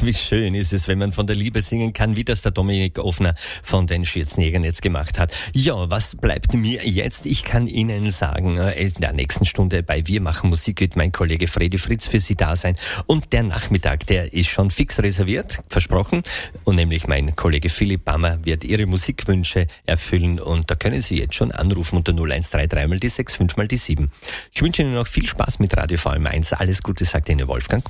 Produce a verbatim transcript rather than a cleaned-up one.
wie schön ist es, wenn man von der Liebe singen kann, wie das der Dominik Offner von den Schürzenjägern jetzt gemacht hat. Ja, was bleibt mir jetzt? Ich kann Ihnen sagen, in der nächsten Stunde bei Wir machen Musik wird mein Kollege Fredi Fritz für Sie da sein. Und der Nachmittag, der ist schon fix reserviert, versprochen. Und nämlich mein Kollege Philipp Bammer wird Ihre Musikwünsche erfüllen. Und da können Sie jetzt schon anrufen unter null eins drei drei mal die sechs fünf mal die sieben. Ich wünsche Ihnen noch viel Spaß mit Radio V M eins. Alles Gute, sagt Ihnen Wolfgang.